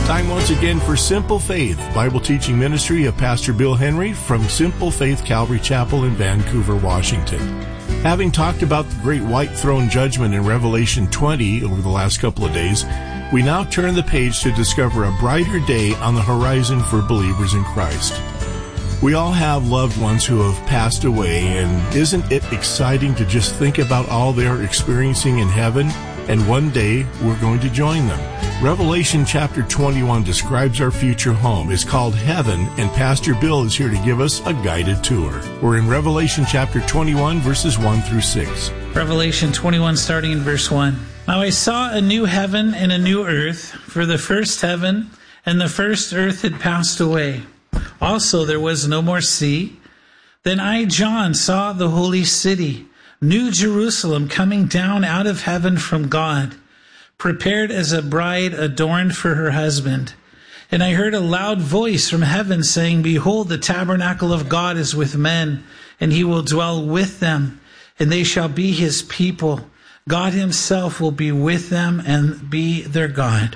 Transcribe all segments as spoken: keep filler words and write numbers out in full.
Time once again for Simple Faith, Bible teaching ministry of Pastor Bill Henry from Simple Faith Calvary Chapel in Vancouver, Washington. Having talked about the great white throne judgment in Revelation twenty over the last couple of days, we now turn the page to discover a brighter day on the horizon for believers in Christ. We all have loved ones who have passed away, and isn't it exciting to just think about all they're experiencing in heaven? And one day, we're going to join them. Revelation chapter twenty-one describes our future home. It's called Heaven, and Pastor Bill is here to give us a guided tour. We're in Revelation chapter twenty-one, verses one through six. Revelation twenty-one, starting in verse one. Now I saw a new heaven and a new earth, for the first heaven and the first earth had passed away. Also there was no more sea. Then I, John, saw the holy city, New Jerusalem, coming down out of heaven from God, prepared as a bride adorned for her husband. And I heard a loud voice from heaven saying, Behold, the tabernacle of God is with men, and he will dwell with them, and they shall be his people. God himself will be with them and be their God.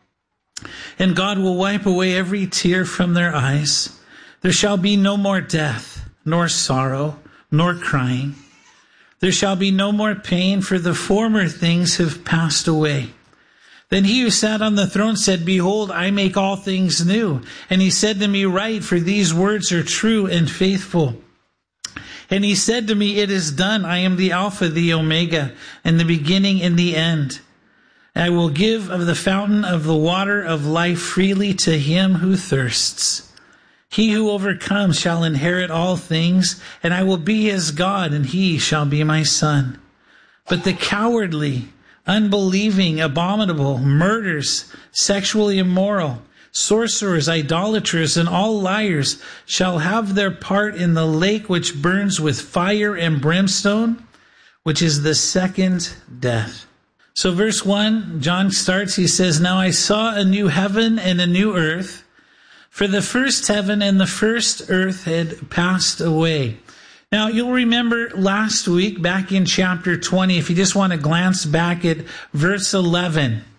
And God will wipe away every tear from their eyes. There shall be no more death, nor sorrow, nor crying. There shall be no more pain, for the former things have passed away. Then he who sat on the throne said, Behold, I make all things new. And he said to me, Write, for these words are true and faithful. And he said to me, It is done. I am the Alpha, the Omega, and the beginning and the end. I will give of the fountain of the water of life freely to him who thirsts. He who overcomes shall inherit all things, and I will be his God, and he shall be my son. But the cowardly, unbelieving, abominable, murderers, sexually immoral, sorcerers, idolaters, and all liars shall have their part in the lake which burns with fire and brimstone, which is the second death. So verse one, John starts, he says, Now I saw a new heaven and a new earth, for the first heaven and the first earth had passed away. Now, you'll remember last week, back in chapter twenty, if you just want to glance back at verse eleven,